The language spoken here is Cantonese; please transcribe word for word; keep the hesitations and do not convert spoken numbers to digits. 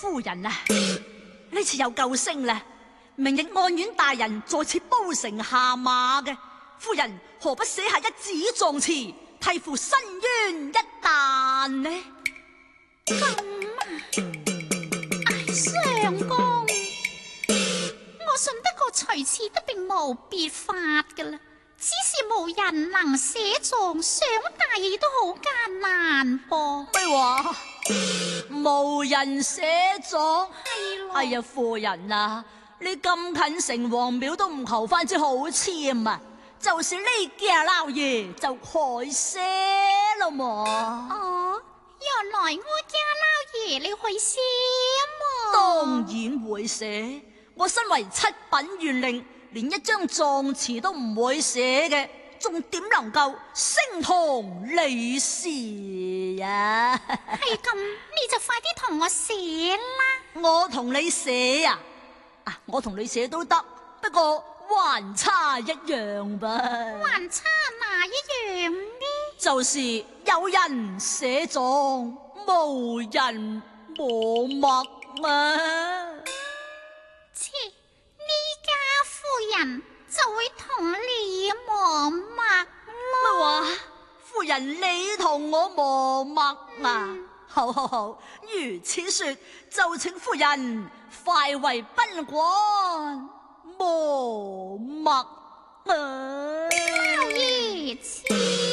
夫人啊，呢次有救星啦！明日案院大人在此褒成下馬嘅，夫人何不寫下一紙狀詞，替父伸冤一彈呢？ 咁啊，唉，相公，我信得過隨詞都並無別法噶啦，只是無人能寫狀，想大意都好艱難噃。 咩話？無人寫狀？ 係咯。 哎呀，夫人啊，你咁近城隍廟都唔求翻支好簽啊！就是呢家撈爺就改寫咯嘛。 哦，原來我家撈爺你去寫麼？ 當然會寫，我身為七品縣令，連一張狀詞都唔會寫嘅，仲點能夠升堂理事啊？ 係咁，你就快啲同我寫啦。 我同你寫啊？啊，我同你寫都得，不過還差一樣吧。 還差哪一樣呢？ 就是有人寫狀，無人摸墨啊！ 切，呢家夫人就會同你磨墨乜話？夫人你同我磨墨啊？嗯、好好好，如此說，就請夫人快為賓館磨墨啊！ 老爺。